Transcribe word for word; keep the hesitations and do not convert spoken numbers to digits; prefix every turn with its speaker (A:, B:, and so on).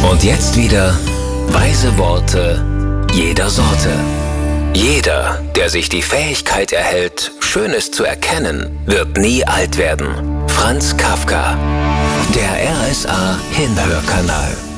A: Und jetzt wieder weise Worte jeder Sorte. Jeder, der sich die Fähigkeit erhält, Schönes zu erkennen, wird nie alt werden. Franz Kafka. Der R S A Hinhörkanal.